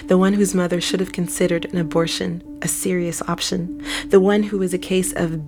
the one whose mother should have considered an abortion a serious option, the one who was a case of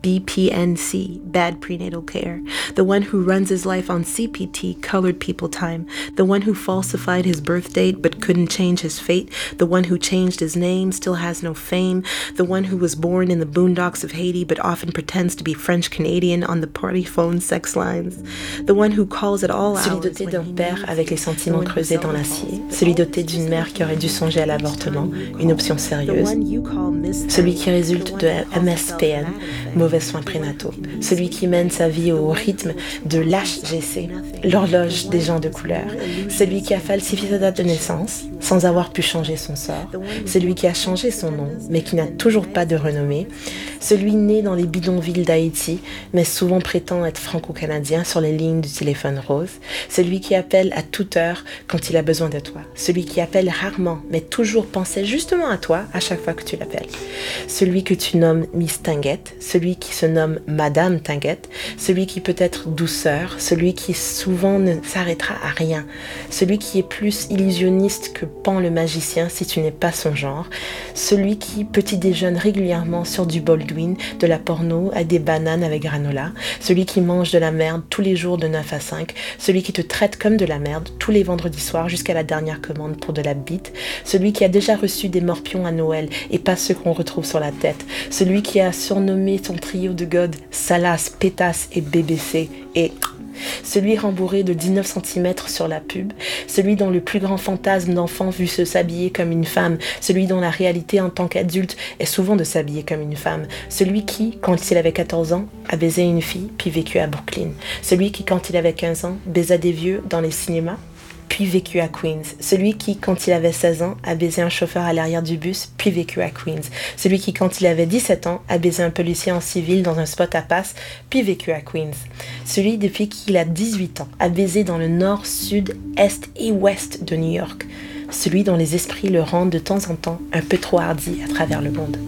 BPNC, bad prenatal care, the one who runs his life on CPT, colored people time, the one who falsified his birth date but couldn't change his fate, the one who changed his name, still has no fame, the one who was born in the boondocks of Haiti but often pretends to be French-Canadian on the party phone sex lines, the one who calls at all hours. Celui doté d'un père avec les sentiments creusés dans l'acier, celui doté d'une mère qui aurait dû songer à l'avortement, une option sérieuse, celui qui résulte de MSPN, mauvais soins prénataux, celui qui mène sa vie au rythme de l'HGC, l'horloge des gens de couleur, celui qui a falsifié sa date de naissance sans avoir pu changer son sort, celui qui a changé son nom mais qui n'a toujours pas de renommée, celui né dans les bidonvilles d'Haïti mais souvent prétend être franco-canadien sur les lignes du téléphone rose, celui qui appelle à toute heure quand il a besoin de toi, celui qui appelle rarement mais toujours pensait justement à toi à chaque fois que tu l'appelles, celui que tu nommes Miss Tinguette, celui qui se nomme Madame Tinguette, celui qui peut être douceur, celui qui souvent ne s'arrêtera à rien, celui qui est plus illusionniste que Pan le magicien si tu n'es pas son genre, celui qui petit déjeune régulièrement sur du Baldwin, de la porno à des bananes avec granola, celui qui mange de la merde tous les jours de 9 à 5, celui qui te traite comme de la merde tous les vendredis soirs jusqu'à la dernière commande pour de la bite, celui qui a déjà reçu des morpions à Noël et pas ceux qu'on retrouve sur la tête, celui qui a surnommé son trio de God Salas, Pétasse et BBC et celui rembourré de 19 cm sur la pub, celui dont le plus grand fantasme d'enfant vu se s'habiller comme une femme, celui dont la réalité en tant qu'adulte est souvent de s'habiller comme une femme, celui qui, quand il avait 14 ans, a baisé une fille puis vécu à Brooklyn, celui qui, quand il avait 15 ans, baisa des vieux dans les cinémas puis vécu à Queens. Celui qui, quand il avait 16 ans, a baisé un chauffeur à l'arrière du bus, puis vécu à Queens. Celui qui, quand il avait 17 ans, a baisé un policier en civil dans un spot à passe, puis vécu à Queens. Celui, depuis qu'il a 18 ans, a baisé dans le nord, sud, est et ouest de New York. Celui dont les esprits le rendent de temps en temps un peu trop hardi à travers le monde.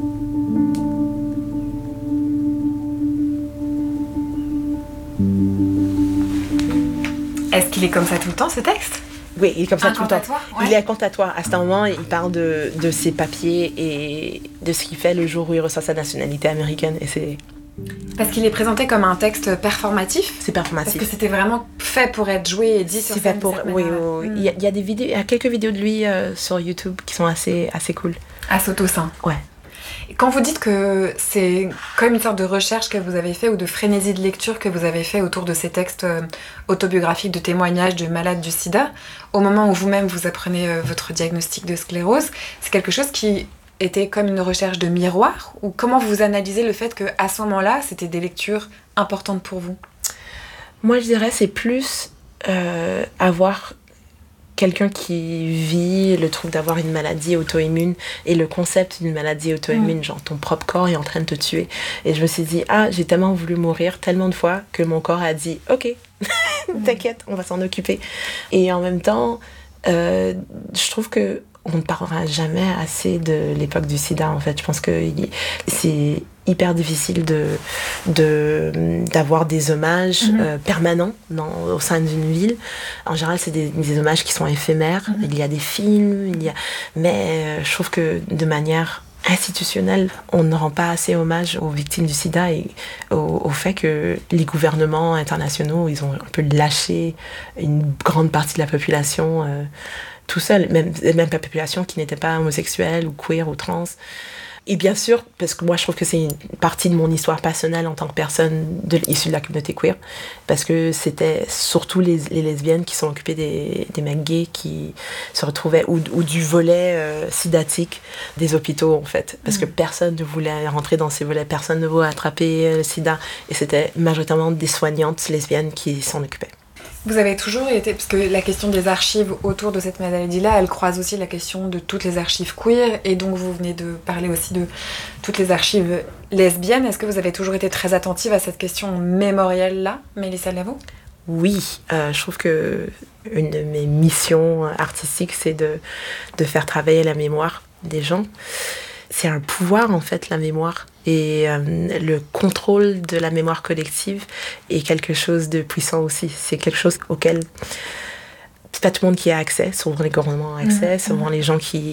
Est-ce qu'il est comme ça tout le temps, ce texte ? Oui, il est comme ça tout le temps. Ouais. Il est incantatoire. À ce moment, il parle de ses papiers et de ce qu'il fait le jour où il reçoit sa nationalité américaine. Et c'est... Parce qu'il est présenté comme un texte performatif. C'est performatif. Parce que c'était vraiment fait pour être joué et dit sur scène. Oui. Il y a des vidéos, il y a quelques vidéos de lui sur YouTube qui sont assez cool. À Sotosin. Ouais. Quand vous dites que c'est comme une sorte de recherche que vous avez fait ou de frénésie de lecture que vous avez fait autour de ces textes autobiographiques de témoignages de malades du sida, au moment où vous-même vous apprenez votre diagnostic de sclérose, c'est quelque chose qui était comme une recherche de miroir, ou comment vous analysez le fait qu'à ce moment-là, c'était des lectures importantes pour vous ? Moi, je dirais c'est plus avoir quelqu'un qui vit le truc d'avoir une maladie auto-immune et le concept d'une maladie auto-immune, genre ton propre corps est en train de te tuer. Et je me suis dit, j'ai tellement voulu mourir tellement de fois que mon corps a dit, ok, t'inquiète, on va s'en occuper. Et en même temps, je trouve que on ne parlera jamais assez de l'époque du sida, en fait. Je pense que c'est hyper difficile d'avoir des hommages permanents au sein d'une ville. En général, c'est des hommages qui sont éphémères. Il y a des films, mais je trouve que de manière institutionnelle, on ne rend pas assez hommage aux victimes du sida et au fait que les gouvernements internationaux, ils ont un peu lâché une grande partie de la population tout seul, même la population qui n'était pas homosexuelle ou queer ou trans. Et bien sûr, parce que moi je trouve que c'est une partie de mon histoire personnelle en tant que personne issue de la communauté queer, parce que c'était surtout les lesbiennes qui sont occupées des mecs gays qui se retrouvaient, ou du volet sidatique des hôpitaux en fait, parce que personne ne voulait rentrer dans ces volets, personne ne voulait attraper le sida, et c'était majoritairement des soignantes lesbiennes qui s'en occupaient. Vous avez toujours été, parce que la question des archives autour de cette maladie-là, elle croise aussi la question de toutes les archives queer, et donc vous venez de parler aussi de toutes les archives lesbiennes. Est-ce que vous avez toujours été très attentive à cette question mémorielle-là, Mélissa Lavo ? Oui, je trouve que une de mes missions artistiques, c'est de faire travailler la mémoire des gens. C'est un pouvoir, en fait, la mémoire. Et le contrôle de la mémoire collective est quelque chose de puissant aussi. C'est quelque chose auquel c'est pas tout le monde qui a accès. Souvent les gouvernements ont accès, souvent les gens qui